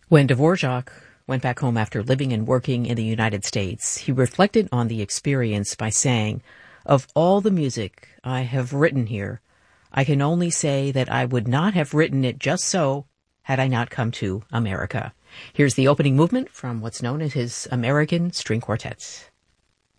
When Dvorak went back home after living and working in the United States, he reflected on the experience by saying, "Of all the music I have written here, I can only say that I would not have written it just so had I not come to America." Here's the opening movement from what's known as his American String Quartets.